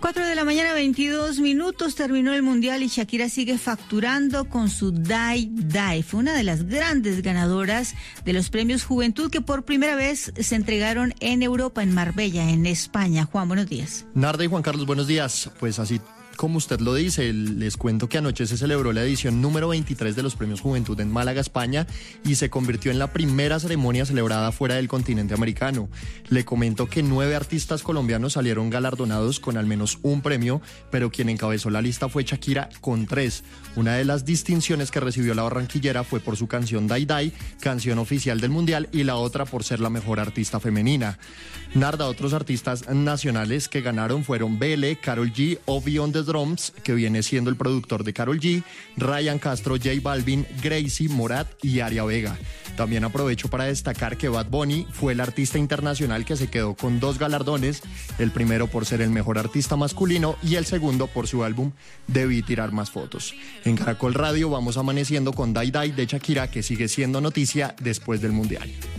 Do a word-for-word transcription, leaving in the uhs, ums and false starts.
cuatro de la mañana, veintidós minutos, terminó el Mundial y Shakira sigue facturando con su Die Die. Fue una de las grandes ganadoras de los premios Juventud que por primera vez se entregaron en Europa, en Marbella, en España. Juan, buenos días. Narda y Juan Carlos, buenos días. Pues así como usted lo dice, les cuento que anoche se celebró la edición número veintitrés de los Premios Juventud en Málaga, España, y se convirtió en la primera ceremonia celebrada fuera del continente americano. Le comento que nueve artistas colombianos salieron galardonados con al menos un premio, pero quien encabezó la lista fue Shakira con tres. Una de las distinciones que recibió la barranquillera fue por su canción Die Die, canción oficial del Mundial, y la otra por ser la mejor artista femenina. Narda, otros artistas nacionales que ganaron fueron B L, Karol G, Obi on the Drums, que viene siendo el productor de Karol G, Ryan Castro, J Balvin, Gracie, Morat y Aria Vega. También aprovecho para destacar que Bad Bunny fue el artista internacional que se quedó con dos galardones, el primero por ser el mejor artista masculino y el segundo por su álbum Debí tirar más fotos. En Caracol Radio vamos amaneciendo con Die Die de Shakira, que sigue siendo noticia después del Mundial.